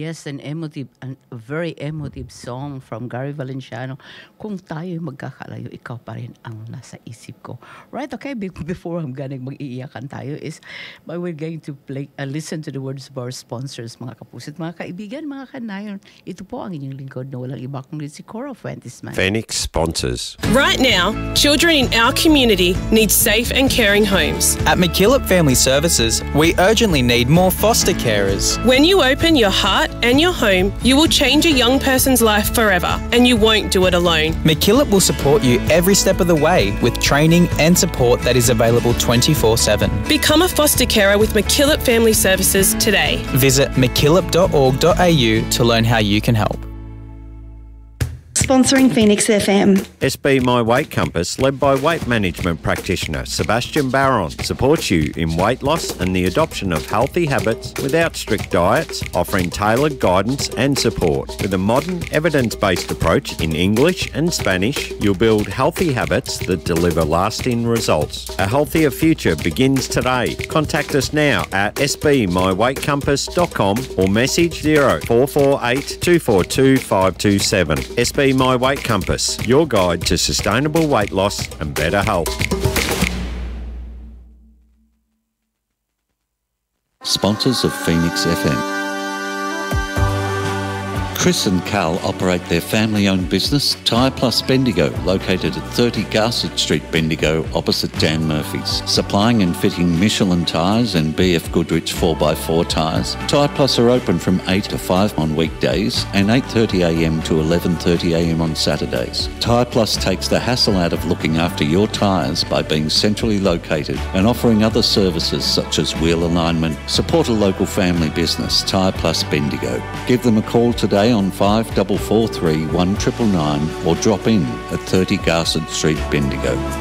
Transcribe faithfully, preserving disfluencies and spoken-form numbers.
yes, an emotive, an, a very emotive song from Gary Valenciano. Kung tayo'y magkakalayo, ikaw pa rin ang nasa isip ko. Right, okay, be- before I'm gonna mag-iiyakan tayo is, but we're going to play, uh, listen to the words of our sponsors, mga kapusit, mga kaibigan, mga kanayon. Ito po ang inyong lingkod na walang iba kundi si Cora Fuentes-Man. Phoenix sponsors. Right now, children in our community need safe and caring homes. At McKillop Family Services, we urgently need more foster carers. When you open your heart and your home, you will change a young person's life forever, and you won't do it alone. McKillop will support you every step of the way with training and support that is available twenty-four seven. Become a foster carer with McKillop Family Services today. Visit mckillop dot org dot a u to learn how you can help. Sponsoring Phoenix F M. S B My Weight Compass, led by weight management practitioner Sebastian Barron, supports you in weight loss and the adoption of healthy habits without strict diets, offering tailored guidance and support. With a modern, evidence-based approach in English and Spanish, you'll build healthy habits that deliver lasting results. A healthier future begins today. Contact us now at s b my weight compass dot com or message zero four four eight two four two five two seven. S B My Weight Compass, your guide to sustainable weight loss and better health. Sponsors of Phoenix F M. Chris and Carl operate their family-owned business, Tyre Plus Bendigo, located at thirty Garsett Street, Bendigo, opposite Dan Murphy's. Supplying and fitting Michelin tyres and B F Goodrich four by four tyres. Tyre Plus are open from eight to five on weekdays and eight thirty a m to eleven thirty a m on Saturdays. Tyre Plus takes the hassle out of looking after your tyres by being centrally located and offering other services such as wheel alignment. Support a local family business, Tyre Plus Bendigo. Give them a call today on five four four three one nine nine nine or drop in at thirty Garsett Street, Bendigo.